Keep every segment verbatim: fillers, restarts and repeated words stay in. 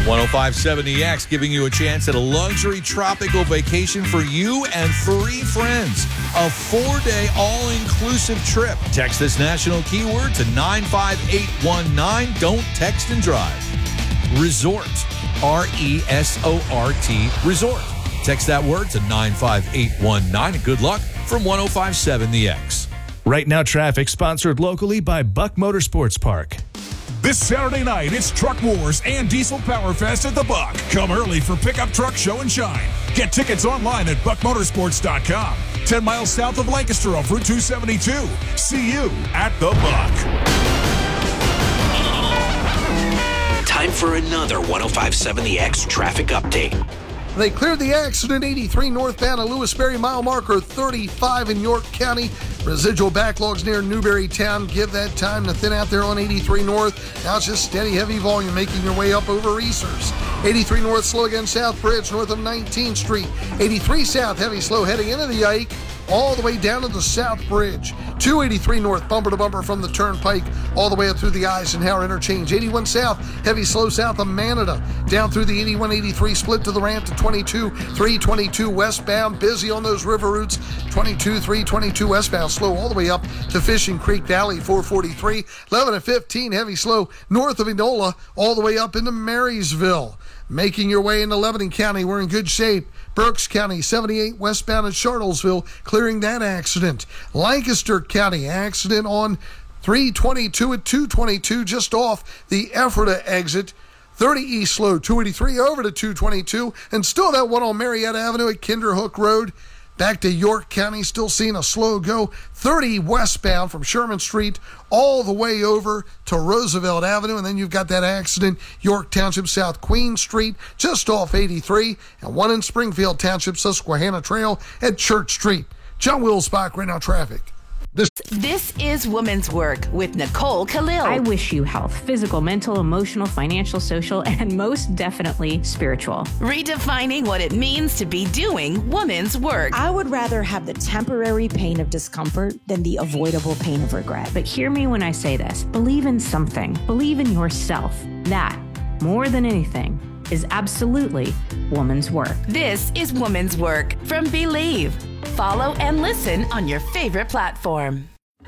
one oh five point seven The X giving you a chance at a luxury tropical vacation for you and three friends. A four-day all-inclusive trip. Text this national keyword to nine five eight one nine. Don't text and drive. Resort. R E S O R T. Resort. Text that word to nine five eight one nine. And good luck from one oh five point seven The X. Right Now Traffic, sponsored locally by Buck Motorsports Park. This Saturday night, it's Truck Wars and Diesel Power Fest at the Buck. Come early for Pickup Truck Show and Shine. Get tickets online at buck motorsports dot com. ten miles south of Lancaster off Route two seventy-two. See you at the Buck. Time for another one oh five point seven The X traffic update. They cleared the accident eighty-three northbound at Lewisberry, mile marker thirty-five in York County. Residual backlogs near Newberry Town. Give that time to thin out there on eighty-three north. Now it's just steady, heavy volume making your way up over Reesers. eighty-three north, slow again, South Bridge, north of nineteenth Street. eighty-three south, heavy, slow heading into the Ike, all the way down to the South Bridge. two eighty-three north, bumper to bumper from the Turnpike, all the way up through the Eisenhower interchange. eighty-one south, heavy, slow south of Manada, down through the eighty-one eighty-three, split to the ramp to twenty-two three twenty-two westbound. Busy on those river routes. twenty-two three twenty-two westbound, slow all the way up to Fishing Creek Valley, four forty-three. eleven and fifteen, heavy, slow north of Enola, all the way up into Marysville. Making your way into Lebanon County, we're in good shape. Berks County, seventy-eight westbound at Charlottesville, clearing that accident. Lancaster County, accident on three twenty-two at two twenty-two, just off the Ephrata exit. thirty east slow, two eighty-three over to two twenty-two, and still that one on Marietta Avenue at Kinderhook Road. Back to York County, still seeing a slow go. thirty westbound from Sherman Street all the way over to Roosevelt Avenue. And then you've got that accident, York Township South Queen Street, just off eighty-three. And one in Springfield Township, Susquehanna Trail at Church Street. John Wilsbach, Right Now Traffic. This, this is Women's Work with Nicole Khalil. I wish you health, physical, mental, emotional, financial, social, and most definitely spiritual. Redefining what it means to be doing women's work. I would rather have the temporary pain of discomfort than the avoidable pain of regret. But hear me when I say this. Believe in something. Believe in yourself. That, more than anything, is absolutely woman's work. This is Woman's Work from Believe. Follow and listen on your favorite platform.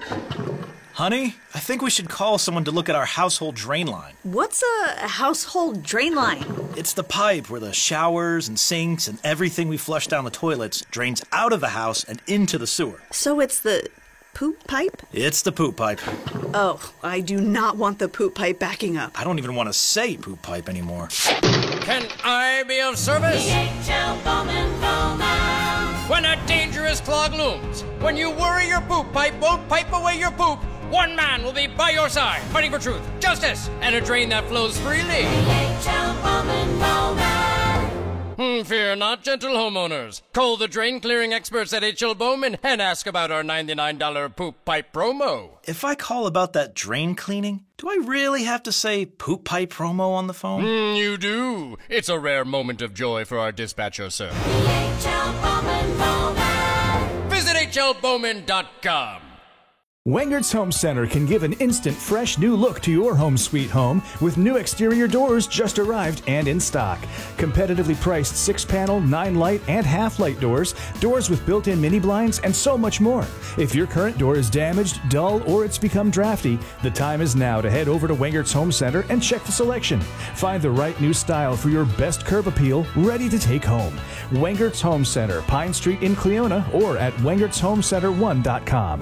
Honey, I think we should call someone to look at our household drain line. What's a household drain line? It's the pipe where the showers and sinks and everything we flush down the toilets drains out of the house and into the sewer. So it's the poop pipe? It's the poop pipe. Oh, I do not want the poop pipe backing up. I don't even want to say poop pipe anymore. Can I be of service? D H L Bowman Bowman. When a dangerous clog looms, when you worry your poop pipe won't pipe away your poop, one man will be by your side, fighting for truth, justice, and a drain that flows freely. D H L Bowman Bowman. Hmm, fear not, gentle homeowners. Call the drain clearing experts at H L Bowman and ask about our ninety-nine dollars poop pipe promo. If I call about that drain cleaning, do I really have to say poop pipe promo on the phone? Mm, you do. It's a rare moment of joy for our dispatcher, sir. D H L Bowman Bowman. Visit H L Bowman dot com. Wengert's Home Center can give an instant, fresh new look to your home sweet home with new exterior doors just arrived and in stock. Competitively priced six-panel, nine-light, and half-light doors, doors with built-in mini blinds, and so much more. If your current door is damaged, dull, or it's become drafty, the time is now to head over to Wengert's Home Center and check the selection. Find the right new style for your best curb appeal, ready to take home. Wengert's Home Center, Pine Street in Cleona, or at wengerts home center one dot com.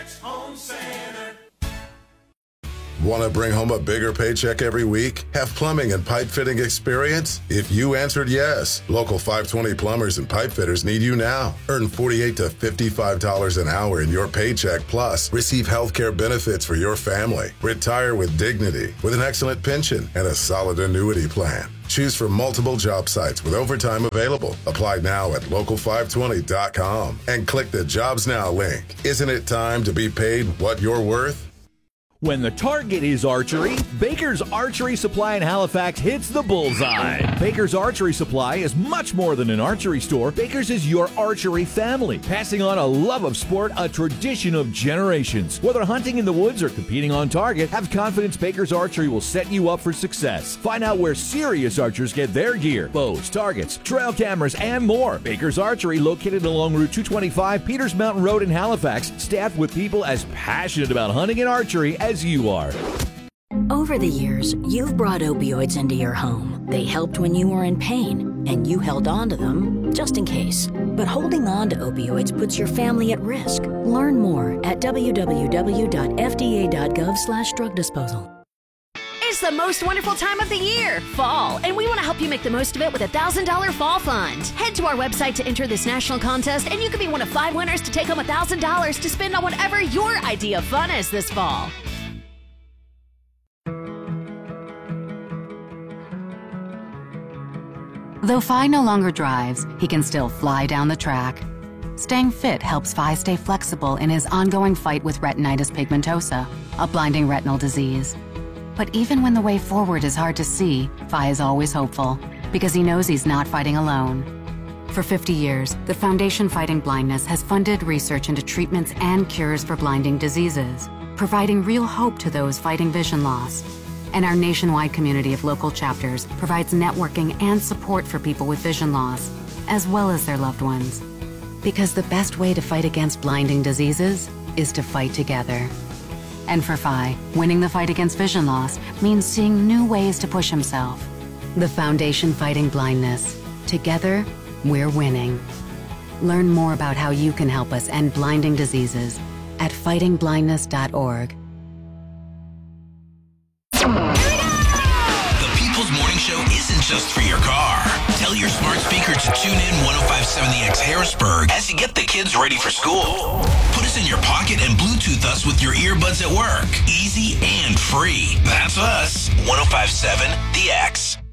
Want to bring home a bigger paycheck every week? Have plumbing and pipe fitting experience? If you answered yes, local five twenty plumbers and pipe fitters need you now. Earn forty-eight to fifty-five dollars an hour in your paycheck, plus receive health care benefits for your family. Retire with dignity, with an excellent pension and a solid annuity plan. Choose from multiple job sites with overtime available. Apply now at local five twenty dot com and click the Jobs Now link. Isn't it time to be paid what you're worth? When the target is archery, Baker's Archery Supply in Halifax hits the bullseye. Baker's Archery Supply is much more than an archery store. Baker's is your archery family, passing on a love of sport, a tradition of generations. Whether hunting in the woods or competing on target, have confidence Baker's Archery will set you up for success. Find out where serious archers get their gear, bows, targets, trail cameras, and more. Baker's Archery, located along Route two twenty-five, Peters Mountain Road in Halifax, staffed with people as passionate about hunting and archery as you are. Over the years, you've brought opioids into your home. They helped when you were in pain, and you held on to them just in case. But holding on to opioids puts your family at risk. Learn more at w w w dot f d a dot gov slash drug disposal. It's the most wonderful time of the year, fall, and we want to help you make the most of it with a one thousand dollars Fall Fund. Head to our website to enter this national contest, and you could be one of five winners to take home one thousand dollars to spend on whatever your idea of fun is this fall. Though Phi no longer drives, he can still fly down the track. Staying fit helps Phi stay flexible in his ongoing fight with retinitis pigmentosa, a blinding retinal disease. But even when the way forward is hard to see, Phi is always hopeful, because he knows he's not fighting alone. For fifty years, the Foundation Fighting Blindness has funded research into treatments and cures for blinding diseases, providing real hope to those fighting vision loss. And our nationwide community of local chapters provides networking and support for people with vision loss, as well as their loved ones. Because the best way to fight against blinding diseases is to fight together. And for Phi, winning the fight against vision loss means seeing new ways to push himself. The Foundation Fighting Blindness. Together, we're winning. Learn more about how you can help us end blinding diseases at fighting blindness dot org. The People's Morning Show isn't just for your car. Tell your smart speaker to tune in one oh five point seven The X Harrisburg as you get the kids ready for school. Put us in your pocket and Bluetooth us with your earbuds at work. Easy and free. That's us. one oh five point seven The X.